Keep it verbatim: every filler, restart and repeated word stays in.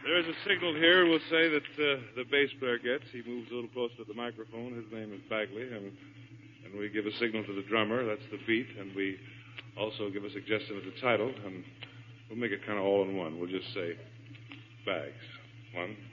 There's a signal here we'll say that uh, the bass player gets. He moves a little closer to the microphone. His name is Bagley, and, and we give a signal to the drummer. That's the beat, and we also give a suggestion of the title, and we'll make it kind of all in one. We'll just say Bags. One,